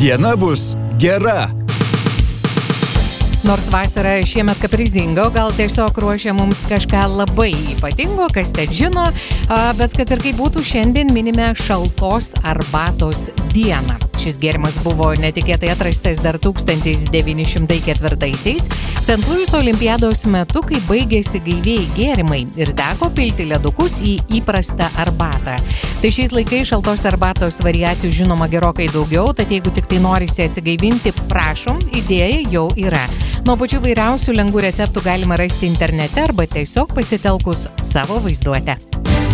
Diena bus gera. Nors vasara šiemet kaprizinga, gal tiesiog ruošia mums kažką labai ypatingo, kas ten žino, bet kad ir kaip būtų, šiandien minime šaltos arbatos dieną. Šis gėrimas buvo netikėtai atrastas dar 1904-aisiais, St. Louis olimpiados metu, kai baigėsi gaivieji gėrimai ir teko pilti ledukus į įprastą arbatą. Tai šiais laikais šaltos arbatos variacijų žinoma gerokai daugiau, tad jeigu tik tai norisi atsigaivinti, prašom, idėja jau yra. Nuo pačių vairiausių lengvų receptų galima rasti internete arba tiesiog pasitelkus savo vaizduotę.